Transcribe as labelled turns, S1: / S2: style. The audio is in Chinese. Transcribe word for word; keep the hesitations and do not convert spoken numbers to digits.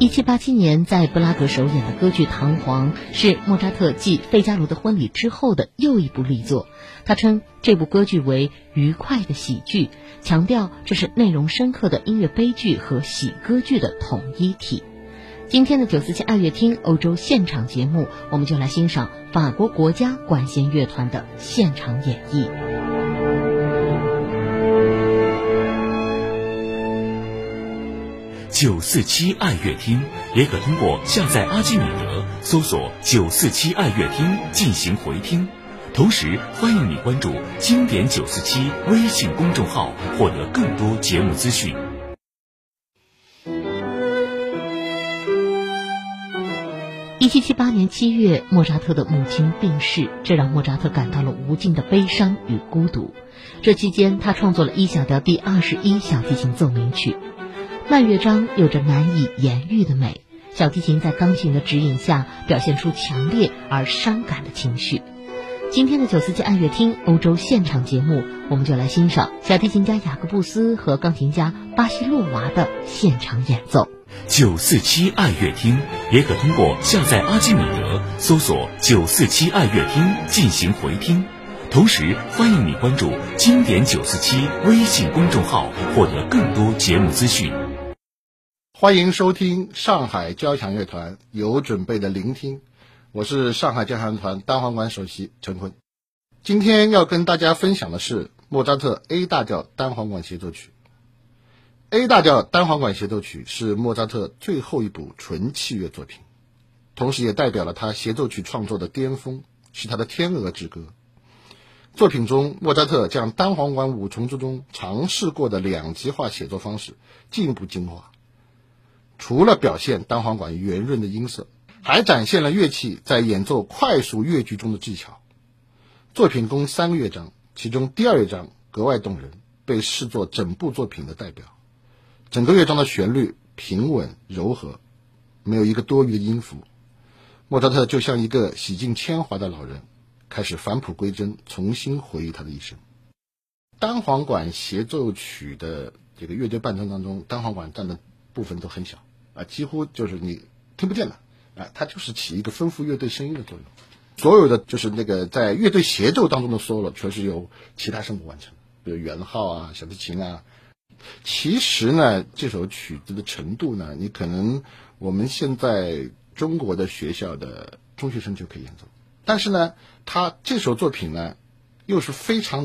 S1: 一七八七年在布拉格首演的歌剧《唐璜》是莫扎特继《费加罗的婚礼》之后的又一部力作。他称这部歌剧为愉快的喜剧，强调这是内容深刻的音乐悲剧和喜歌剧的统一体。今天的九四七爱乐厅欧洲现场节目，我们就来欣赏法国国家管弦乐团的现场演绎。
S2: 九四七爱乐厅也可通过下载阿基米德搜索九四七爱乐厅进行回听，同时欢迎你关注经典九四七微信公众号，获得更多节目资讯。
S1: 一七七八年七月，莫扎特的母亲病逝，这让莫扎特感到了无尽的悲伤与孤独。这期间，他创作了一小调第二十一小提琴奏鸣曲。慢乐章有着难以言喻的美，小提琴在钢琴的指引下表现出强烈而伤感的情绪。今天的九四七爱乐厅欧洲现场节目，我们就来欣赏小提琴家雅各布斯和钢琴家巴西洛娃的现场演奏。
S2: 九四七爱乐厅也可通过下载阿基米德搜索九四七爱乐厅进行回听，同时欢迎你关注经典九四七微信公众号，获得更多节目资讯。
S3: 欢迎收听上海交响乐团有准备的聆听，我是上海交响乐团单簧管首席陈坤。今天要跟大家分享的是莫扎特 A 大调单簧管协奏曲。A 大调单簧管协奏曲是莫扎特最后一部纯器乐作品，同时也代表了他协奏曲创作的巅峰，是他的天鹅之歌。作品中，莫扎特将单簧管五重奏中尝试过的两极化写作方式进一步精化，除了表现单簧管圆润的音色，还展现了乐器在演奏快速乐句中的技巧。作品共三个乐章，其中第二乐章格外动人，被视作整部作品的代表。整个乐章的旋律平稳柔和，没有一个多余的音符。莫扎特就像一个洗尽铅华的老人，开始返璞归真，重新回忆他的一生。单簧管协奏曲的这个乐队伴奏当中，单簧管占的部分都很小啊，几乎就是你听不见的啊，它就是起一个丰富乐队声音的作用。所有的就是那个在乐队协奏当中的 solo 全是由其他声部完成，比如圆号啊、小提琴啊。其实呢，这首曲子的程度呢，你可能我们现在中国的学校的中学生就可以演奏，但是呢，他这首作品呢，又是非常